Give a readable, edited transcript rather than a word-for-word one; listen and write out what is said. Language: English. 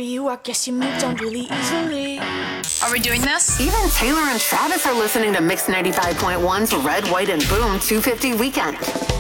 you. I guess you moved on really easily. Are we doing this? Even Taylor and Travis are listening to Mix 95.1's Red, White, and Boom 250 Weekend.